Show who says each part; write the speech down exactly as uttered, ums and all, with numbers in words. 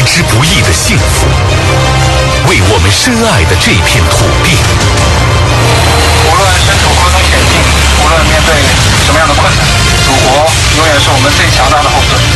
Speaker 1: 之不易的幸福，为我们深爱的这片土地。
Speaker 2: 无论身处何种险境，无论面对什么样的困难，祖国永远是我们最强大的后盾。